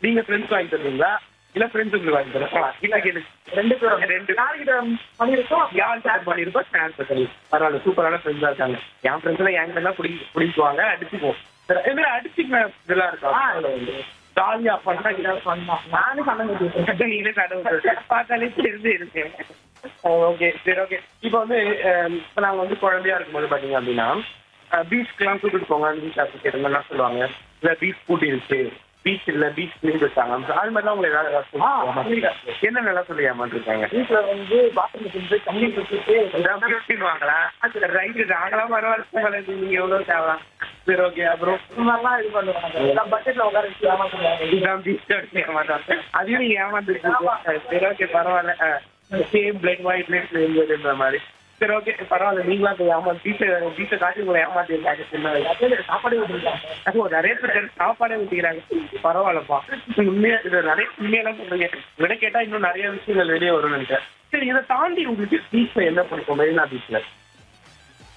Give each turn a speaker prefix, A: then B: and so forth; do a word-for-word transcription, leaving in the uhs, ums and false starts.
A: நீங்க ஃப்ரெண்ட்ஸ் வாங்கி தருவீங்களா இல்ல ஃப்ரெண்ட்ஸ் உங்களுக்கு வாங்கி தருவா இல்ல கேளு
B: ரெண்டு பேரும்
A: ரெண்டு
B: யார்கிட்ட பண்ணிருக்கோம்
A: யார் ஷேர் பண்ணிருக்கோம் ஷேர் பண்ணி பரவாயில்ல சூப்பரான ஃப்ரெண்ட்ஸா இருக்காங்க என் ஃப்ரெண்ட்ஸ்ல என்கிட்ட தான் பிடி பிடிக்குவாங்க அடிச்சுக்குவோம் இதுல அடிச்சுக்க இதெல்லாம் இருக்கா ஜாலியா பண்ணா இதான் பண்ணலாம்
B: நானும் சண்டை கட்டிருக்கேன்.
A: நீங்களே கடவுள் பார்த்தாலே தெரிஞ்சு இருக்கேன் ஓகே சரி ஓகே இப்போ வந்து இப்போ நாங்கள் வந்து குழந்தையா இருக்கும்போது பார்த்தீங்க அப்படின்னா பீச்சுக்கெல்லாம் கூட்டிட்டு போங்க பீச் அப்ளிகேட் மாதிரிலாம் சொல்லுவாங்க இல்லை பீச் கூட்டிருச்சு பீச் இல்லை பீச் கிளீன் வச்சாங்க அது மாதிரிலாம் உங்களை ஏதாவது ஏதாவது என்ன நல்லா சொல்லி ஏமாந்துருக்காங்க
B: வீட்டுல வந்து பாத்ரூம் செஞ்சு தண்ணி குடிச்சிட்டு
A: வாங்களா ரைட்டு நாங்களாம் பரவாயில்ல நீங்க எவ்வளோ தேவலாம் சரி ஓகே அப்புறம்
B: இந்த மாதிரிலாம் இது பண்ணுவாங்க எல்லாம் பக்கெட்ல உட்கார வச்சு ஏமாத்துறாங்க.
A: இதுதான் பீச் ஏமாட்டாங்க அதையும் நீங்க ஏமாந்துருக்கீங்க சரி ஓகே பரவாயில்ல சேம் பிளட் ஒயிட் பிளேட்ன்ற மாதிரி சரி ஓகே பரவாயில்ல நீங்களா ஏமா பீச்சை பீச்சை காட்டி உங்களை ஏமாத்திருக்காங்க சின்ன
B: நிறைய சாப்பாடு கொடுக்குறாங்க.
A: ஓ நிறைய பேர் சாப்பாடே ஊற்றிக்கிறாங்க பரவாயில்லப்பா உண்மையா இது நிறைய உண்மையெல்லாம் சொல்றீங்க விட கேட்டா இன்னும் நிறைய விஷயங்கள் வெளியே வரும்னு நினைக்கிறேன் சரி இதை தாண்டி உங்களுக்கு பீச்ல என்ன பிடிக்கும் மெரினா பீச்ல